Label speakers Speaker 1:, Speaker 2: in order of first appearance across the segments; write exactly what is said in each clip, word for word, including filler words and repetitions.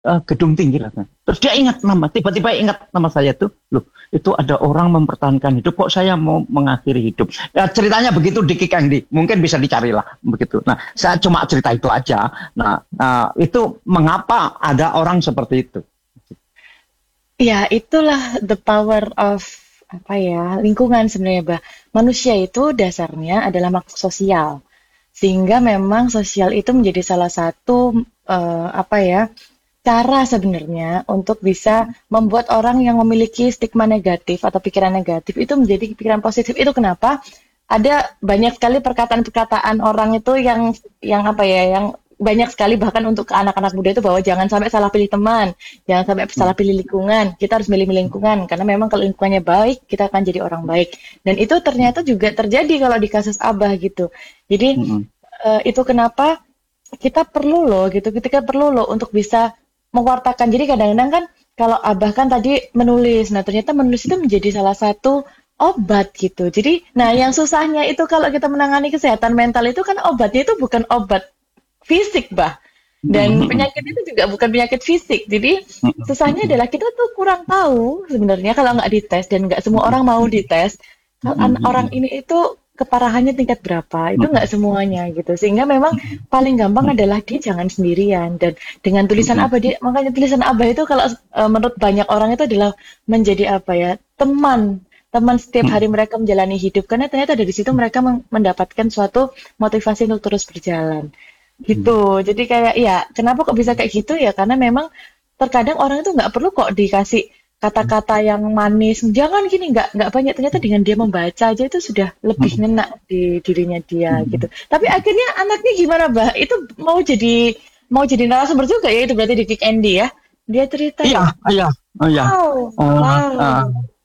Speaker 1: eh, gedung tinggi lah kan. Terus dia ingat nama, tiba-tiba ingat nama saya tuh, loh itu ada orang mempertahankan hidup, kok saya mau mengakhiri hidup. Ya, ceritanya begitu di Kick Andy, mungkin bisa dicarilah begitu. Nah, saya cuma cerita itu aja. Nah, eh, itu mengapa ada orang seperti itu?
Speaker 2: Ya, itulah the power of apa ya, lingkungan sebenarnya, Bah. Manusia itu dasarnya adalah makhluk sosial. Sehingga memang sosial itu menjadi salah satu eh, apa ya, cara sebenarnya untuk bisa membuat orang yang memiliki stigma negatif atau pikiran negatif itu menjadi pikiran positif. Itu kenapa ada banyak sekali perkataan-perkataan orang itu yang yang apa ya, yang banyak sekali bahkan untuk ke anak-anak muda itu bahwa jangan sampai salah pilih teman, jangan sampai salah pilih lingkungan. Kita harus milih-milih lingkungan karena memang kalau lingkungannya baik, kita akan jadi orang baik. Dan itu ternyata juga terjadi kalau di kasus Abah gitu. Jadi
Speaker 1: Mm-mm.
Speaker 2: eh, itu kenapa kita perlu loh gitu, kita perlu loh untuk bisa mewartakan. Jadi kadang-kadang kan kalau Abah kan tadi menulis, nah ternyata menulis itu menjadi salah satu obat gitu. Jadi, nah yang susahnya itu kalau kita menangani kesehatan mental itu kan obatnya itu bukan obat fisik, Bah. Dan
Speaker 1: Mm-mm.
Speaker 2: penyakit itu juga bukan penyakit fisik. Jadi susahnya
Speaker 1: Mm-mm.
Speaker 2: adalah kita tuh kurang tahu sebenarnya kalau nggak dites dan nggak semua orang mau dites. Kalau an- orang
Speaker 1: Mm-mm.
Speaker 2: ini itu keparahannya tingkat berapa, itu nggak semuanya gitu. Sehingga memang paling gampang adalah dia jangan sendirian. Dan dengan tulisan
Speaker 1: Mm-mm.
Speaker 2: Abah, dia, makanya tulisan Abah itu kalau eh, menurut banyak orang itu adalah menjadi apa ya, teman. Teman setiap hari mereka menjalani hidup. Karena ternyata dari situ mereka men- mendapatkan suatu motivasi untuk terus berjalan. Gitu. Jadi kayak ya, kenapa kok bisa kayak gitu ya? Karena memang terkadang orang itu nggak perlu kok dikasih kata-kata yang manis. Jangan gini, nggak nggak banyak. Ternyata dengan dia membaca aja itu sudah lebih
Speaker 1: Mm-mm.
Speaker 2: ngena di dirinya dia
Speaker 1: Mm-mm.
Speaker 2: gitu. Tapi akhirnya anaknya gimana, Bah? Itu mau jadi mau jadi narasumber juga ya, itu berarti di Kick Andy ya. Dia cerita
Speaker 1: Iya,
Speaker 2: ya.
Speaker 1: iya, oh, iya.
Speaker 2: Wow,
Speaker 1: Eh, eh,
Speaker 2: wow.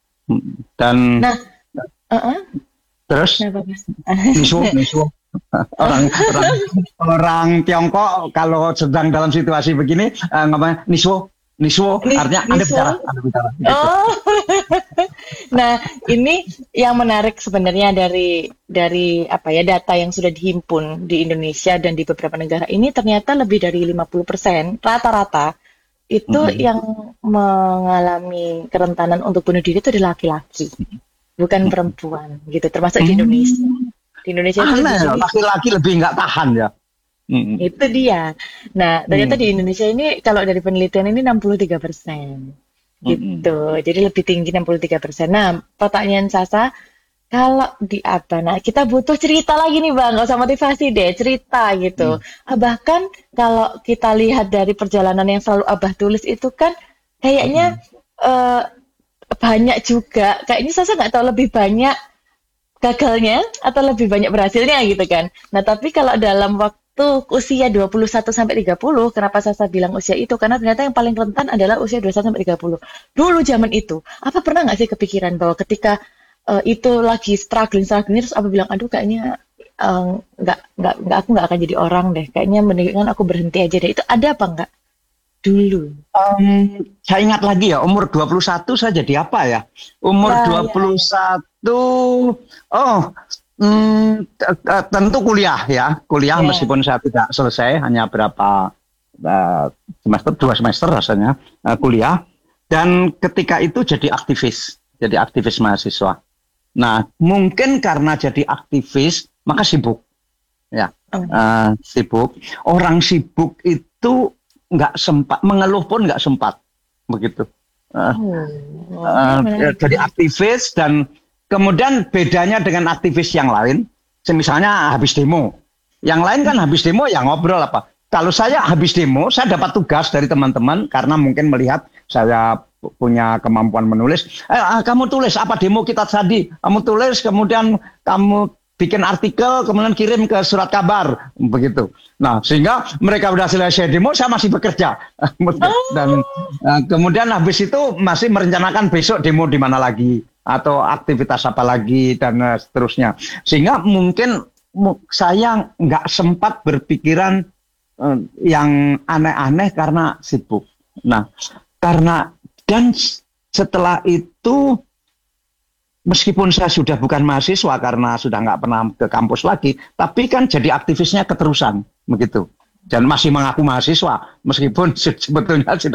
Speaker 1: dan
Speaker 2: Nah, uh
Speaker 1: terus
Speaker 2: kenapa, Mas?
Speaker 1: misu, misu. Orang orang orang Tiongkok kalau sedang dalam situasi begini eh, ngomongnya niswo, niswo
Speaker 2: Nis
Speaker 1: artinya anda
Speaker 2: Niswa?
Speaker 1: bicara, anda bicara gitu.
Speaker 2: Oh. Nah, ini yang menarik sebenarnya dari dari apa ya, data yang sudah dihimpun di Indonesia dan di beberapa negara ini ternyata lebih dari lima puluh persen rata-rata itu
Speaker 1: Mm-mm.
Speaker 2: yang mengalami kerentanan untuk bunuh diri itu adalah laki-laki, bukan perempuan gitu, termasuk di Indonesia.
Speaker 1: Hmm,
Speaker 2: Di Indonesia itu
Speaker 1: aneh
Speaker 2: di
Speaker 1: ya,
Speaker 2: sini
Speaker 1: laki-laki lebih nggak tahan ya. Mm-mm.
Speaker 2: itu dia. Nah, ternyata
Speaker 1: Mm.
Speaker 2: di Indonesia ini kalau dari penelitian ini enam puluh tiga persen
Speaker 1: Mm-mm.
Speaker 2: gitu. Jadi lebih tinggi enam puluh tiga persen. Nah, pertanyaan Sasa, kalau di Abah, nah kita butuh cerita lagi nih Bang, nggak usah motivasi deh, cerita gitu.
Speaker 1: Mm.
Speaker 2: Ah, bahkan kalau kita lihat dari perjalanan yang selalu Abah tulis itu kan kayaknya
Speaker 1: Mm.
Speaker 2: eh, banyak juga, kayaknya Sasa nggak tahu lebih banyak gagalnya atau lebih banyak berhasilnya gitu kan. Nah, tapi kalau dalam waktu usia dua puluh satu sampai tiga puluh, kenapa Sasa bilang usia itu? Karena ternyata yang paling rentan adalah usia dua puluh satu sampai tiga puluh. Dulu zaman itu, apa pernah nggak sih kepikiran bahwa ketika eh, itu lagi struggling struggling terus apa bilang, aduh kayaknya eh, nggak nggak nggak aku nggak akan jadi orang deh. Kayaknya mendingan aku berhenti aja deh. Itu ada apa nggak dulu?
Speaker 1: Um, saya ingat lagi ya, umur dua puluh satu saya jadi apa ya? Umur
Speaker 2: Ya,
Speaker 1: dua
Speaker 2: ya,
Speaker 1: puluh
Speaker 2: ya.
Speaker 1: satu oh, mm, t- t- tentu kuliah ya. Kuliah
Speaker 2: Ya.
Speaker 1: meskipun saya tidak selesai, hanya berapa uh, semester, dua semester rasanya uh, kuliah. Dan ketika itu jadi aktivis, jadi aktivis mahasiswa. Nah, mungkin karena jadi aktivis, maka sibuk. Ya,
Speaker 2: Oh,
Speaker 1: uh, sibuk. Orang sibuk itu nggak sempat mengeluh pun nggak sempat begitu. Uh,
Speaker 2: oh, oke,
Speaker 1: uh,
Speaker 2: menarik.
Speaker 1: jadi aktivis dan kemudian bedanya dengan aktivis yang lain, misalnya habis demo, yang lain kan habis demo ya ngobrol apa. Kalau saya habis demo, saya dapat tugas dari teman-teman karena mungkin melihat saya punya kemampuan menulis. Eh, ah, kamu tulis apa demo kita tadi? Kamu tulis, kemudian kamu bikin artikel, kemudian kirim ke surat kabar, begitu. Nah, sehingga mereka udah selesai demo, saya masih bekerja. Dan
Speaker 2: Oh.
Speaker 1: uh, kemudian habis itu masih merencanakan besok demo di mana lagi, atau aktivitas apa lagi, dan uh, seterusnya. Sehingga mungkin mu- saya nggak sempat berpikiran uh, yang aneh-aneh karena sibuk. Nah, karena dan setelah itu meskipun saya sudah bukan mahasiswa karena sudah nggak pernah ke kampus lagi, tapi kan jadi aktivisnya keterusan, begitu. dan masih mengaku mahasiswa meskipun sebetulnya